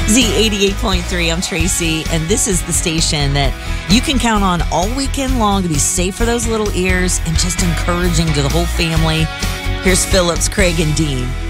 Z88.3, I'm Tracy, and this is the station that you can count on all weekend long to be safe for those little ears and just encouraging to the whole family. Here's Phillips, Craig, and Dean.